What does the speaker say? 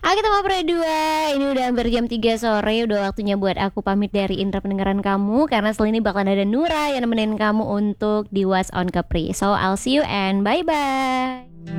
Oke teman berdua, ini udah hampir jam 3 sore. Udah waktunya buat aku pamit dari indera pendengaran kamu. Karena setelah ini bakalan ada Nura yang nemenin kamu untuk di What's on Capri. So I'll see you and bye-bye.